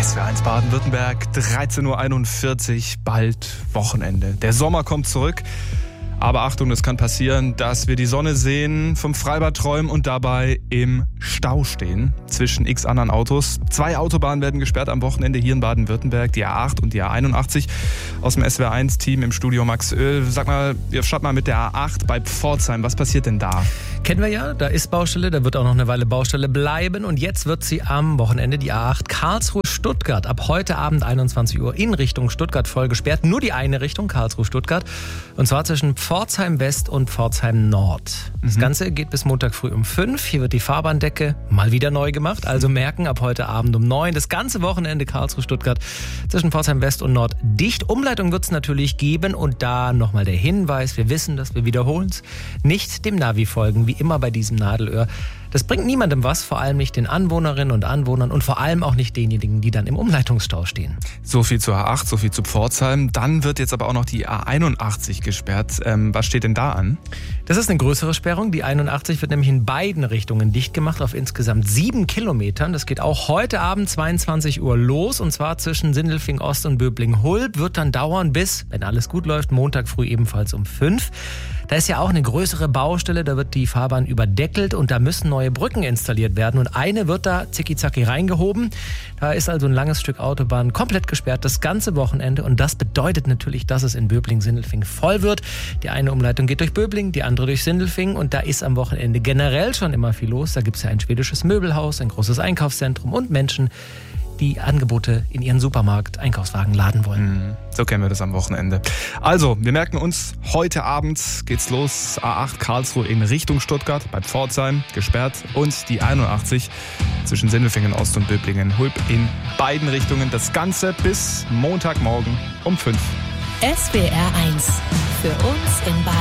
SWR1 Baden-Württemberg, 13.41 Uhr, bald Wochenende. Der Sommer kommt zurück. Aber Achtung, es kann passieren, dass wir die Sonne sehen, vom Freibad träumen und dabei im Stau stehen zwischen x anderen Autos. 2 Autobahnen werden gesperrt am Wochenende hier in Baden-Württemberg, die A8 und die A81. Aus dem SWR1-Team im Studio Max Öl. Sag mal, wir starten mal mit der A8 bei Pforzheim. Was passiert denn da? Kennen wir ja, da ist Baustelle, da wird auch noch eine Weile Baustelle bleiben. Und jetzt wird sie am Wochenende, die A8 Karlsruhe-Stuttgart, ab heute Abend 21 Uhr in Richtung Stuttgart voll gesperrt. Nur die eine Richtung, Karlsruhe-Stuttgart. Und zwar zwischen Pforzheim West und Pforzheim Nord. Das Ganze geht bis Montag früh um 5. Hier wird die Fahrbahndecke mal wieder neu gemacht. Also merken, ab heute Abend um 9. Das ganze Wochenende Karlsruhe-Stuttgart zwischen Pforzheim West und Nord dicht. Umleitung wird es natürlich geben. Und da nochmal der Hinweis, wir wissen das, wir wiederholen es. Nicht dem Navi folgen, wie immer bei diesem Nadelöhr. Das bringt niemandem was, vor allem nicht den Anwohnerinnen und Anwohnern und vor allem auch nicht denjenigen, die dann im Umleitungsstau stehen. So viel zur A8, so viel zu Pforzheim. Dann wird jetzt aber auch noch die A81 gesperrt. Was steht denn da an? Das ist eine größere Sperrung. Die 81 wird nämlich in beiden Richtungen dicht gemacht auf insgesamt 7 Kilometern. Das geht auch heute Abend 22 Uhr los und zwar zwischen Sindelfingen Ost und Böblingen-Hulb. Wird dann dauern bis, wenn alles gut läuft, Montag früh ebenfalls um 5. Da ist ja auch eine größere Baustelle, da wird die Fahrbahn überdeckelt und da müssen neue Brücken installiert werden. Und eine wird da zicki-zacki reingehoben. Da ist also ein langes Stück Autobahn komplett gesperrt, das ganze Wochenende. Und das bedeutet natürlich, dass es in Böblingen-Sindelfingen voll wird. Die eine Umleitung geht durch Böblingen, die andere durch Sindelfingen. Und da ist am Wochenende generell schon immer viel los. Da gibt es ja ein schwedisches Möbelhaus, ein großes Einkaufszentrum und Menschen, die Angebote in ihren Supermarkt, Einkaufswagen laden wollen. So kennen wir das am Wochenende. Also, wir merken uns, heute Abend geht's los. A8 Karlsruhe in Richtung Stuttgart, bei Pforzheim gesperrt. Und die 81 zwischen Sindelfingen Ost und Böblingen-Hulb in beiden Richtungen. Das Ganze bis Montagmorgen um 5. SWR1 für uns in Baden.